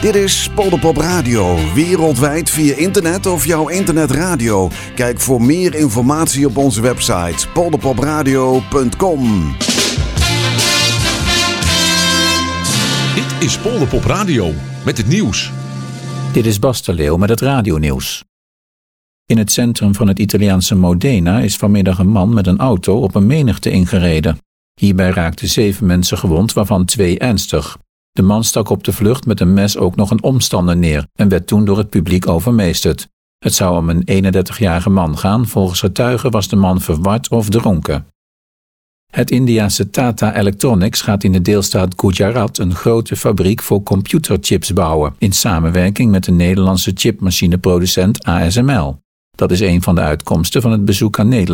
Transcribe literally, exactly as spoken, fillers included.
Dit is Polderpop Radio, wereldwijd via internet of jouw internetradio. Kijk voor meer informatie op onze website polderpopradio punt com. Dit is Polderpop Radio met het nieuws. Dit is Bas de Leeuw met het radionieuws. In het centrum van het Italiaanse Modena is vanmiddag een man met een auto op een menigte ingereden. Hierbij raakten zeven mensen gewond, waarvan twee ernstig. De man stak op de vlucht met een mes ook nog een omstander neer en werd toen door het publiek overmeesterd. Het zou om een eenendertigjarige man gaan. Volgens getuigen was de man verward of dronken. Het Indiase Tata Electronics gaat in de deelstaat Gujarat een grote fabriek voor computerchips bouwen, in samenwerking met de Nederlandse chipmachineproducent A S M L. Dat is een van de uitkomsten van het bezoek aan Nederland